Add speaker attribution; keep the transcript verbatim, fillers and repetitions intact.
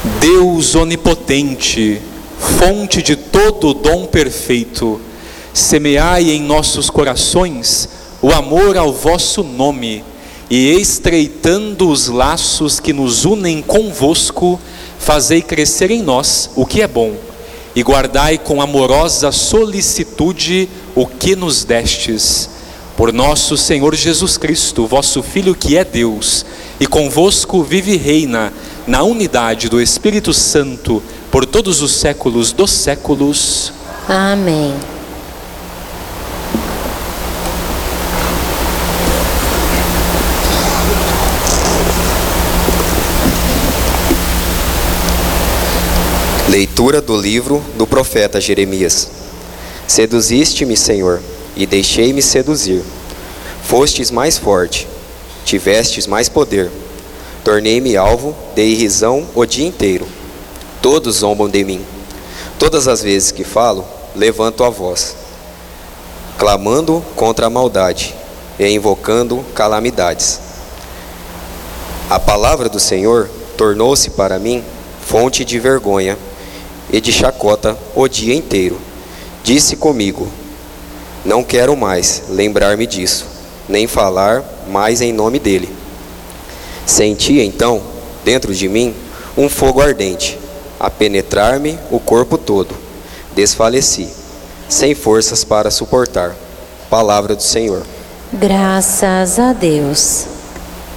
Speaker 1: Deus onipotente, fonte de todo dom perfeito, semeai em nossos corações o amor ao vosso nome, e estreitando os laços que nos unem convosco, fazei crescer em nós o que é bom, e guardai com amorosa solicitude o que nos destes. Por nosso Senhor Jesus Cristo, vosso Filho, que é Deus, e convosco vive e reina na unidade do Espírito Santo, por todos os séculos dos séculos.
Speaker 2: Amém.
Speaker 3: Leitura do livro do profeta Jeremias. Seduziste-me, Senhor, e deixei-me seduzir. Fostes mais forte, tivestes mais poder. Tornei-me alvo de irrisão o dia inteiro. Todos zombam de mim. Todas as vezes que falo, levanto a voz, clamando contra a maldade e invocando calamidades. A palavra do Senhor tornou-se para mim fonte de vergonha e de chacota o dia inteiro. Disse comigo: não quero mais lembrar-me disso, nem falar mais em nome dele. Senti então, dentro de mim, um fogo ardente, a penetrar-me o corpo todo. Desfaleci, sem forças para suportar. Palavra do Senhor.
Speaker 2: Graças a Deus.